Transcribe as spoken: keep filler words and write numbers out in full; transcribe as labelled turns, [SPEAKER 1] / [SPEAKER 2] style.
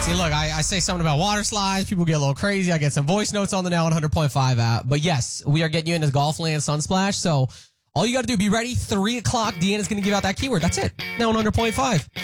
[SPEAKER 1] See, look, I, I say something about water slides. People get a little crazy. I get some voice notes on the Now one hundred point five app. But yes, we are getting you into Golfland Sunsplash. So all you got to do, be ready. three o'clock, Deanna's going to give out that keyword. That's it. Now one hundred point five.